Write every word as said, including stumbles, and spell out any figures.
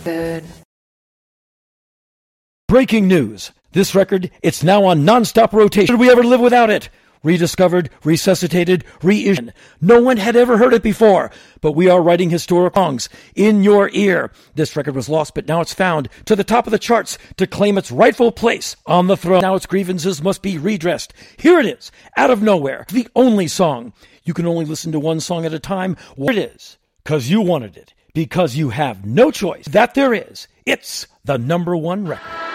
Spoon. Breaking news. This record, it's now on non-stop rotation. Did we ever live without it? Rediscovered, resuscitated, reissued. No one had ever heard it before, but we are writing historic songs in your ear. This record was lost, but now it's found to the top of the charts to claim its rightful place on the throne. Now its grievances must be redressed. Here it is, out of nowhere, the only song. You can only listen to one song at a time. What it is, because you wanted it, because you have no choice. That there is. It's the number one record.